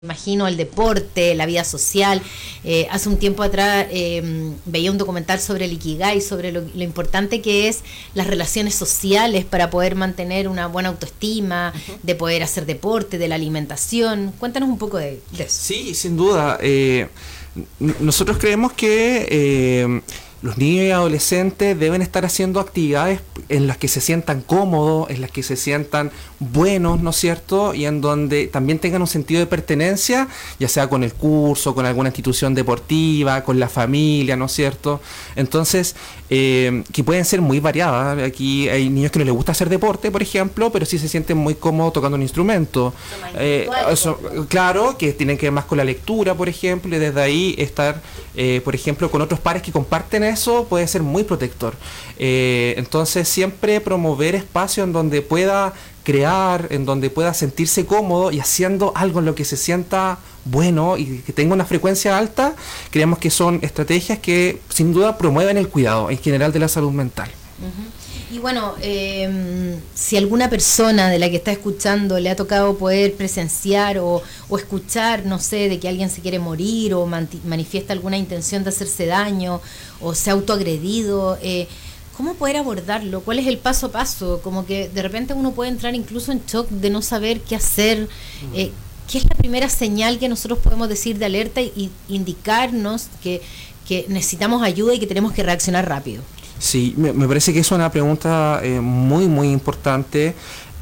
Imagino el deporte, la vida social. Hace un tiempo atrás veía un documental sobre el Ikigai, sobre lo importante que es las relaciones sociales para poder mantener una buena autoestima, de poder hacer deporte, de la alimentación. Cuéntanos un poco de eso. Sí, sin duda. Nosotros creemos que los niños y adolescentes deben estar haciendo actividades en las que se sientan cómodos, en las que se sientan buenos, ¿no es cierto? Y en donde también tengan un sentido de pertenencia, ya sea con el curso, con alguna institución deportiva, con la familia, ¿no es cierto? Entonces, que pueden ser muy variadas. Aquí hay niños que no les gusta hacer deporte, por ejemplo, pero sí se sienten muy cómodos tocando un instrumento. Claro, que tienen que ver más con la lectura, por ejemplo, y desde ahí estar, por ejemplo, con otros pares que comparten eso puede ser muy protector. Entonces siempre promover espacios en donde pueda crear, en donde pueda sentirse cómodo y haciendo algo en lo que se sienta bueno y que tenga una frecuencia alta, creemos que son estrategias que sin duda promueven el cuidado en general de la salud mental. Y bueno, si alguna persona de la que está escuchando le ha tocado poder presenciar o escuchar, no sé, de que alguien se quiere morir o manifiesta alguna intención de hacerse daño o se ha autoagredido, ¿cómo poder abordarlo? ¿Cuál es el paso a paso? Como que de repente uno puede entrar incluso en shock de no saber qué hacer. ¿Qué es la primera señal que nosotros podemos decir de alerta y indicarnos que necesitamos ayuda y que tenemos que reaccionar rápido? Sí, me parece que es una pregunta muy, muy importante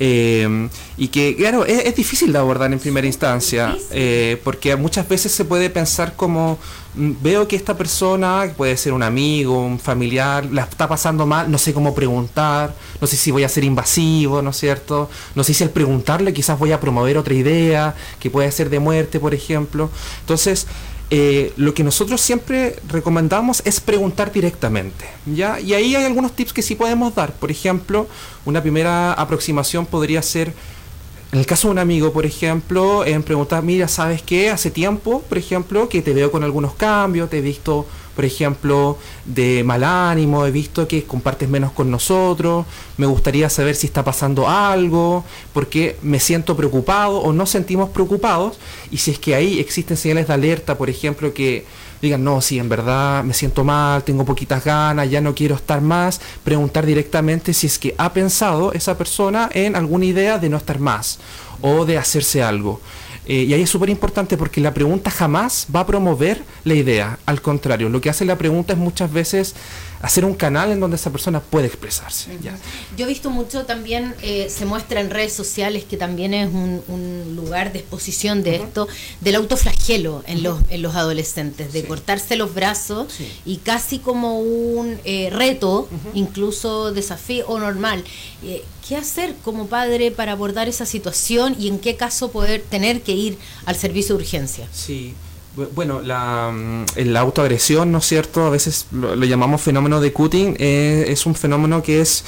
y que, claro, es difícil de abordar en primera instancia, porque muchas veces se puede pensar como, veo que esta persona, puede ser un amigo, un familiar, la está pasando mal, no sé cómo preguntar, no sé si voy a ser invasivo, ¿no es cierto? No sé si al preguntarle quizás voy a promover otra idea, que puede ser de muerte, por ejemplo. Entonces, lo que nosotros siempre recomendamos es preguntar directamente, ¿ya? Y ahí hay algunos tips que sí podemos dar. Por ejemplo, una primera aproximación podría ser, en el caso de un amigo, por ejemplo, en preguntar, mira, ¿sabes qué? Hace tiempo, por ejemplo, que te veo con algunos cambios, te he visto, por ejemplo, de mal ánimo, he visto que compartes menos con nosotros, me gustaría saber si está pasando algo, porque me siento preocupado o nos sentimos preocupados, y si es que ahí existen señales de alerta, por ejemplo, que digan, no, sí, en verdad me siento mal, tengo poquitas ganas, ya no quiero estar más, preguntar directamente si es que ha pensado esa persona en alguna idea de no estar más o de hacerse algo. Y ahí es súper importante porque la pregunta jamás va a promover la idea. Al contrario, lo que hace la pregunta es muchas veces hacer un canal en donde esa persona puede expresarse. ¿Ya? Yo he visto mucho también, se muestra en redes sociales que también es un lugar de exposición de esto, del autoflagelo en los adolescentes, de cortarse los brazos y casi como un reto, incluso desafío o normal. ¿Qué hacer como padre para abordar esa situación y en qué caso poder tener que ir al servicio de urgencia? Sí. Bueno, la autoagresión, ¿no es cierto? A veces lo llamamos fenómeno de Cutting, es un fenómeno que es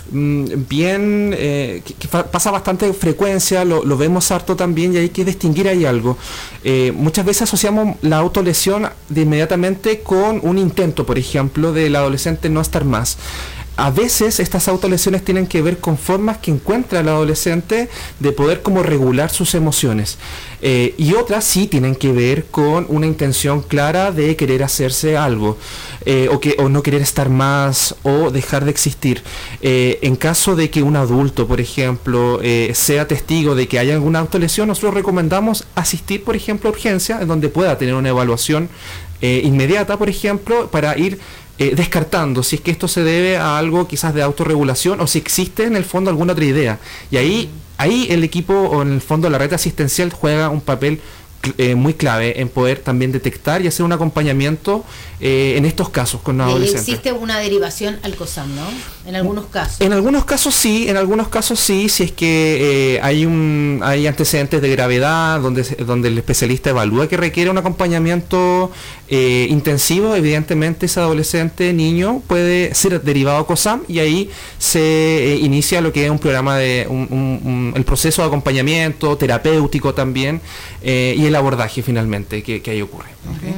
bien, que pasa bastante frecuencia, lo vemos harto también y hay que distinguir ahí algo. Muchas veces asociamos la autolesión de inmediatamente con un intento, por ejemplo, del adolescente no estar más. A veces estas autolesiones tienen que ver con formas que encuentra el adolescente de poder como regular sus emociones. Y otras sí tienen que ver con una intención clara de querer hacerse algo, o no querer estar más, o dejar de existir. En caso de que un adulto, por ejemplo, sea testigo de que haya alguna autolesión, nosotros recomendamos asistir, por ejemplo, a urgencia, en donde pueda tener una evaluación inmediata, por ejemplo, para ir descartando si es que esto se debe a algo quizás de autorregulación o si existe en el fondo alguna otra idea. Y ahí el equipo o en el fondo la red asistencial juega un papel muy clave en poder también detectar y hacer un acompañamiento en estos casos con adolescentes. Existe una derivación al COSAM, ¿no? En algunos casos. En algunos casos sí, si es que hay antecedentes de gravedad donde el especialista evalúa que requiere un acompañamiento intensivo, evidentemente ese adolescente, niño, puede ser derivado a COSAM y ahí se inicia lo que es un programa de el proceso de acompañamiento terapéutico también y el abordaje finalmente que ahí ocurre.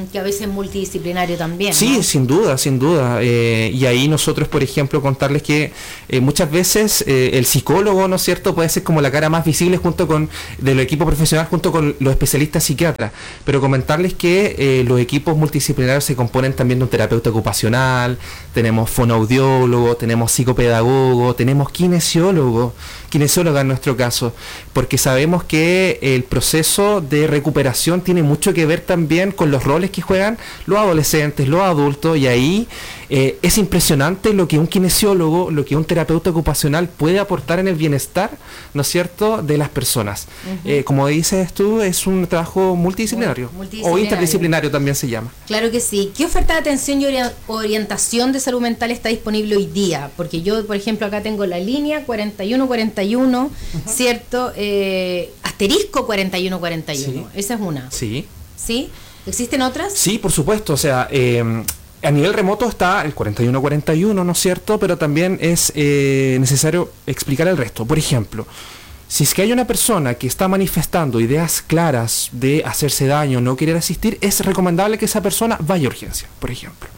Que a veces es multidisciplinario también. Sí, ¿no? sin duda, sin duda. Y ahí nosotros, por ejemplo, contarles que muchas veces el psicólogo, ¿no es cierto?, puede ser como la cara más visible del equipo profesional junto con los especialistas psiquiatras. Pero comentarles que los equipos multidisciplinarios se componen también de un terapeuta ocupacional, tenemos fonoaudiólogo, tenemos psicopedagogo, tenemos kinesióloga en nuestro caso, porque sabemos que el proceso de recuperación tiene mucho que ver también con los roles que juegan los adolescentes, los adultos, y ahí es impresionante lo que un kinesiólogo, lo que un terapeuta ocupacional puede aportar en el bienestar, ¿no es cierto?, de las personas. Como dices tú, es un trabajo multidisciplinario, o interdisciplinario también se llama. Claro que sí. ¿Qué oferta de atención y orientación de salud mental está disponible hoy día? Porque yo, por ejemplo, acá tengo la línea 4141, ¿cierto? Asterisco 4141. Sí. Esa es una. Sí. ¿Sí? ¿Existen otras? Sí, por supuesto. O sea, a nivel remoto está el 4141, ¿no es cierto? Pero también es necesario explicar el resto. Por ejemplo, si es que hay una persona que está manifestando ideas claras de hacerse daño, no querer asistir, es recomendable que esa persona vaya a urgencia, por ejemplo.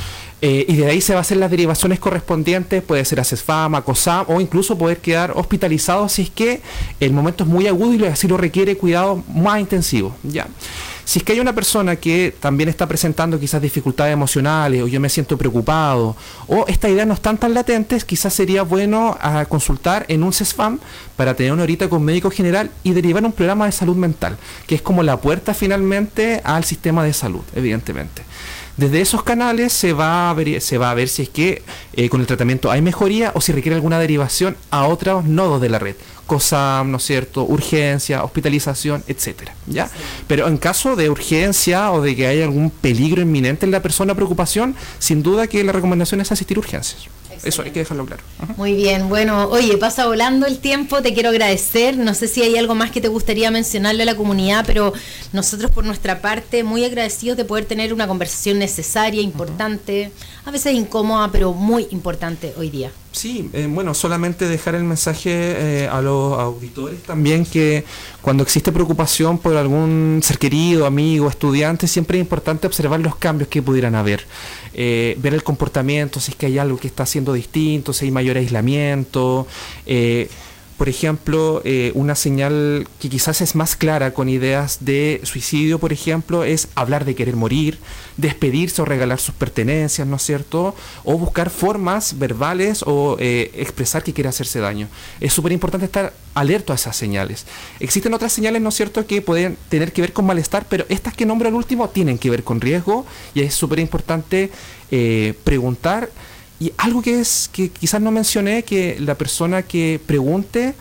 Y de ahí se va a hacer las derivaciones correspondientes, puede ser a CESFAM, a COSAM, o incluso poder quedar hospitalizado si es que el momento es muy agudo y así lo requiere cuidado más intensivo, ¿ya? Si es que hay una persona que también está presentando quizás dificultades emocionales, o yo me siento preocupado, o estas ideas no están tan latentes, quizás sería bueno consultar en un CESFAM para tener una horita con médico general y derivar un programa de salud mental, que es como la puerta finalmente al sistema de salud, evidentemente. Desde esos canales se va a ver si es que con el tratamiento hay mejoría o si requiere alguna derivación a otros nodos de la red. COSAM, ¿no es cierto?, urgencia, hospitalización, etcétera, ¿ya? Sí. Pero en caso de urgencia o de que haya algún peligro inminente en la persona, preocupación, sin duda que la recomendación es asistir a urgencias. Excelente. Eso hay que dejarlo claro. Muy bien, bueno, oye, pasa volando el tiempo, te quiero agradecer, no sé si hay algo más que te gustaría mencionarle a la comunidad, pero nosotros por nuestra parte muy agradecidos de poder tener una conversación necesaria, importante, a veces incómoda, pero muy importante hoy día. Sí, bueno, solamente dejar el mensaje a los auditores también que cuando existe preocupación por algún ser querido, amigo, estudiante, siempre es importante observar los cambios que pudieran haber, ver el comportamiento, si es que hay algo que está haciendo distinto, si hay mayor aislamiento. Por ejemplo, una señal que quizás es más clara con ideas de suicidio, por ejemplo, es hablar de querer morir, despedirse o regalar sus pertenencias, ¿no es cierto? O buscar formas verbales o expresar que quiere hacerse daño. Es súper importante estar alerta a esas señales. Existen otras señales, ¿no es cierto?, que pueden tener que ver con malestar, pero estas que nombro al último tienen que ver con riesgo y es súper importante preguntar. Y algo que quizás no mencioné, que la persona que pregunte,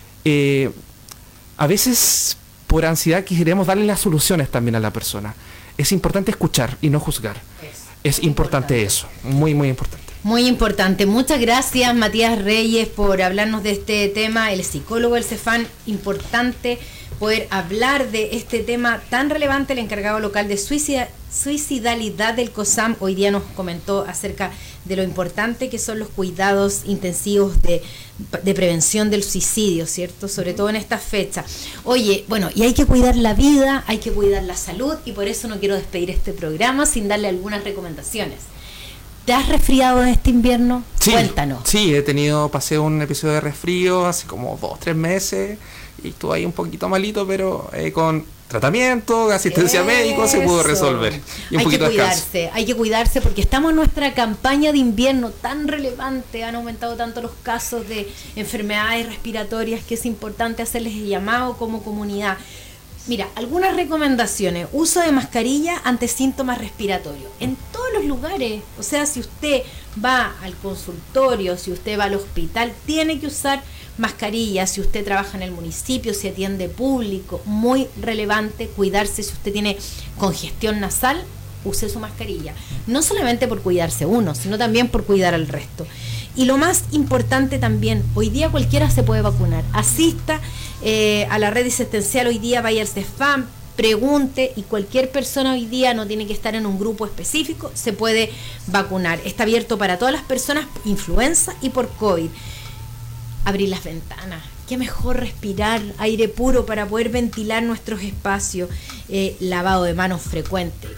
a veces por ansiedad queremos darle las soluciones también a la persona. Es importante escuchar y no juzgar. Es importante eso, muy, muy importante. Muy importante. Muchas gracias, Matías Reyes, por hablarnos de este tema, el psicólogo del CEFAM. Importante poder hablar de este tema tan relevante. El encargado local de suicidalidad del COSAM hoy día nos comentó acerca de lo importante que son los cuidados intensivos de prevención del suicidio, ¿cierto? Sobre todo en esta fecha. Oye, bueno, y hay que cuidar la vida, hay que cuidar la salud, y por eso no quiero despedir este programa sin darle algunas recomendaciones. ¿Te has resfriado en este invierno? Sí, cuéntanos. Sí, pasé un episodio de resfrío hace como 2-3 meses y estuve ahí un poquito malito, pero con tratamiento, asistencia médica se pudo resolver. Y un poquito hay que cuidarse porque estamos en nuestra campaña de invierno tan relevante, han aumentado tanto los casos de enfermedades respiratorias que es importante hacerles el llamado como comunidad. Mira, algunas recomendaciones: uso de mascarilla ante síntomas respiratorios en todos los lugares. O sea, si usted va al consultorio, si usted va al hospital, tiene que usar mascarilla. Si usted trabaja en el municipio, si atiende público, muy relevante cuidarse. Si usted tiene congestión nasal, use su mascarilla. No solamente por cuidarse uno, sino también por cuidar al resto. Y lo más importante también, hoy día cualquiera se puede vacunar. Asista a la red asistencial hoy día, vaya al CESFAM, pregunte, y cualquier persona hoy día no tiene que estar en un grupo específico, se puede vacunar. Está abierto para todas las personas, influenza y por COVID. Abrir las ventanas. Qué mejor respirar aire puro para poder ventilar nuestros espacios. Lavado de manos frecuente.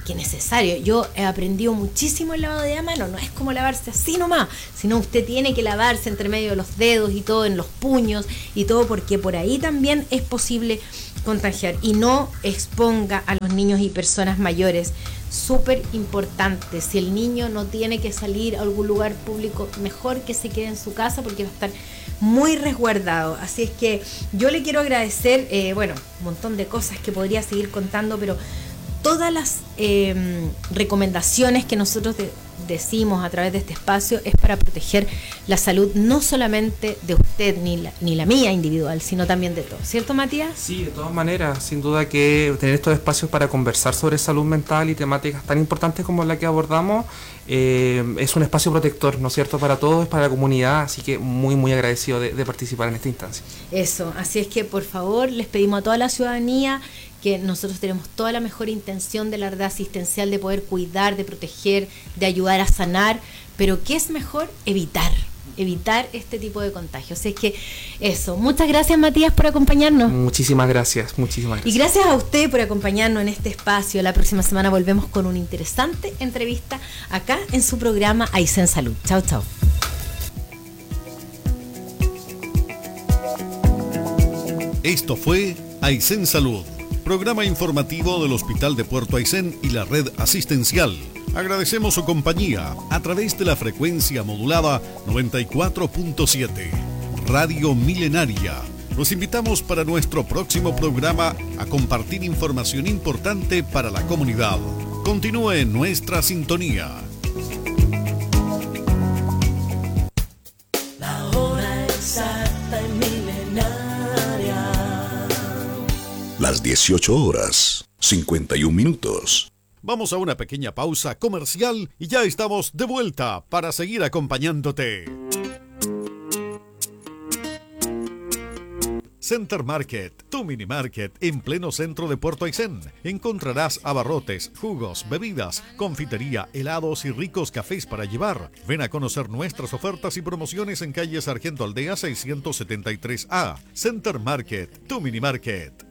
porque es necesario. Yo he aprendido muchísimo el lavado de mano, no es como lavarse así nomás, sino usted tiene que lavarse entre medio de los dedos y todo, en los puños y todo, porque por ahí también es posible contagiar. Y no exponga a los niños y personas mayores. Súper importante, si el niño no tiene que salir a algún lugar público, mejor que se quede en su casa porque va a estar muy resguardado. Así es que yo le quiero agradecer, un montón de cosas que podría seguir contando, pero todas las recomendaciones que nosotros decimos a través de este espacio es para proteger la salud no solamente de usted ni la mía individual, sino también de todos, ¿cierto, Matías? Sí, de todas maneras, sin duda que tener estos espacios para conversar sobre salud mental y temáticas tan importantes como la que abordamos es un espacio protector, ¿no es cierto?, para todos, para la comunidad, así que muy muy agradecido de participar en esta instancia. Eso, así es que por favor les pedimos a toda la ciudadanía que nosotros tenemos toda la mejor intención de la red asistencial de poder cuidar, de proteger, de ayudar a sanar, pero ¿qué es mejor? Evitar este tipo de contagios. Así que eso, muchas gracias, Matías, por acompañarnos. Muchísimas gracias. Y gracias a usted por acompañarnos en este espacio. La próxima semana volvemos con una interesante entrevista acá en su programa Aysén Salud. Chao, chao. Esto fue Aysén Salud, programa informativo del Hospital de Puerto Aysén y la red asistencial. Agradecemos su compañía a través de la frecuencia modulada 94.7, Radio Milenaria. Los invitamos para nuestro próximo programa a compartir información importante para la comunidad. Continúe en nuestra sintonía. La hora exacta en Milenaria. Las 18 horas, 51 minutos. Vamos a una pequeña pausa comercial y ya estamos de vuelta para seguir acompañándote. Center Market, tu mini market en pleno centro de Puerto Aysén. Encontrarás abarrotes, jugos, bebidas, confitería, helados y ricos cafés para llevar. Ven a conocer nuestras ofertas y promociones en calle Sargento Aldea 673A. Center Market, tu mini market.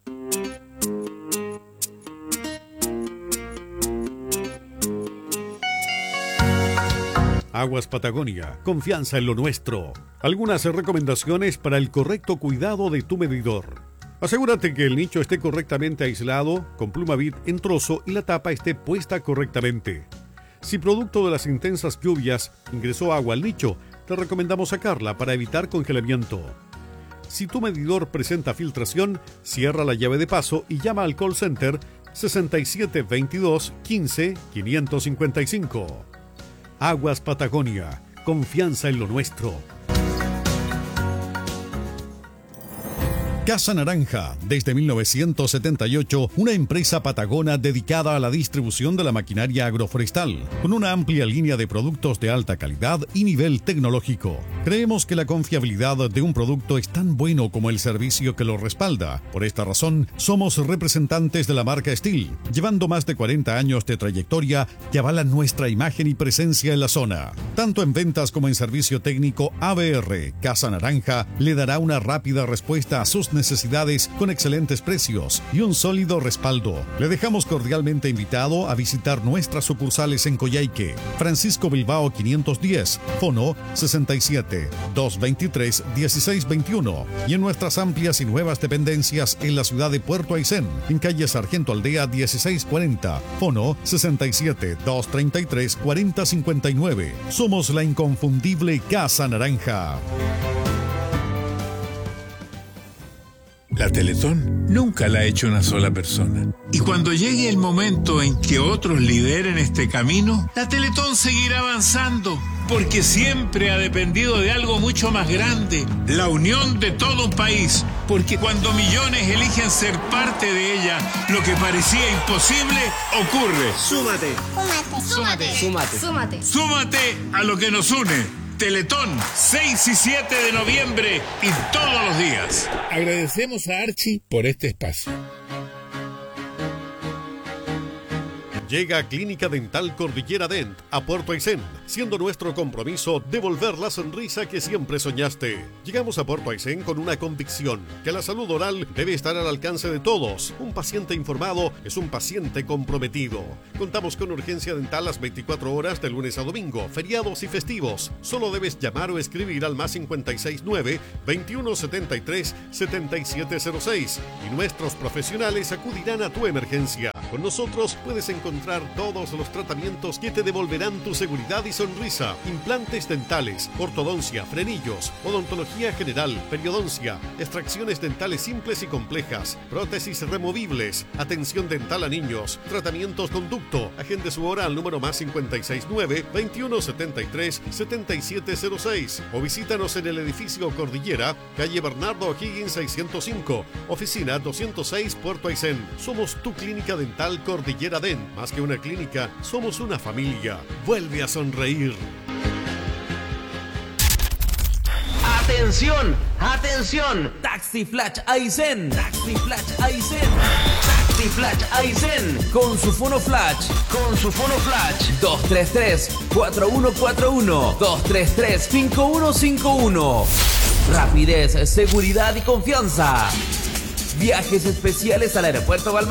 Aguas Patagonia, confianza en lo nuestro. Algunas recomendaciones para el correcto cuidado de tu medidor. Asegúrate que el nicho esté correctamente aislado, con Plumavit en trozo y la tapa esté puesta correctamente. Si producto de las intensas lluvias ingresó agua al nicho, te recomendamos sacarla para evitar congelamiento. Si tu medidor presenta filtración, cierra la llave de paso y llama al call center 6722 15 555. Aguas Patagonia, confianza en lo nuestro. Casa Naranja, desde 1978, una empresa patagona dedicada a la distribución de la maquinaria agroforestal, con una amplia línea de productos de alta calidad y nivel tecnológico. Creemos que la confiabilidad de un producto es tan bueno como el servicio que lo respalda. Por esta razón, somos representantes de la marca Steel, llevando más de 40 años de trayectoria que avalan nuestra imagen y presencia en la zona. Tanto en ventas como en servicio técnico, ABR Casa Naranja le dará una rápida respuesta a sus necesidades con excelentes precios y un sólido respaldo. Le dejamos cordialmente invitado a visitar nuestras sucursales en Coyhaique, Francisco Bilbao 510, Fono 67 223 1621 y en nuestras amplias y nuevas dependencias en la ciudad de Puerto Aysén, en calle Sargento Aldea 1640, Fono 67 233 4059. Somos la inconfundible Casa Naranja. La Teletón nunca la ha hecho una sola persona. Y cuando llegue el momento en que otros lideren este camino, la Teletón seguirá avanzando, porque siempre ha dependido de algo mucho más grande, la unión de todo un país. Porque cuando millones eligen ser parte de ella, lo que parecía imposible ocurre. Súmate. Súmate. Súmate. Súmate. Súmate a lo que nos une. Teletón, 6 y 7 de noviembre y todos los días. Agradecemos a Archie por este espacio. Llega Clínica Dental Cordillera Dent a Puerto Aysén, siendo nuestro compromiso devolver la sonrisa que siempre soñaste. Llegamos a Puerto Aysén con una convicción, que la salud oral debe estar al alcance de todos. Un paciente informado es un paciente comprometido. Contamos con urgencia dental las 24 horas de lunes a domingo, feriados y festivos. Solo debes llamar o escribir al más 569-2173-7706 y nuestros profesionales acudirán a tu emergencia. Con nosotros puedes encontrar todos los tratamientos que te devolverán tu seguridad y sonrisa. Implantes dentales, ortodoncia, frenillos, odontología general, periodoncia, extracciones dentales simples y complejas, prótesis removibles, atención dental a niños, tratamientos con ducto. Agende su hora al número más 569-2173-7706 o visítanos en el edificio Cordillera, calle Bernardo O'Higgins 605, oficina 206, Puerto Aysén. Somos tu clínica dental Cordillera Dent. Más que una clínica, somos una familia. Vuelve a sonreír. ¡Atención! ¡Atención! Taxi Flash Aysén. Taxi Flash Aysén. Taxi Flash Aysén. Con su fono flash. 233-4141. 233-5151. Rapidez, seguridad y confianza. Viajes especiales al aeropuerto Balmaceda.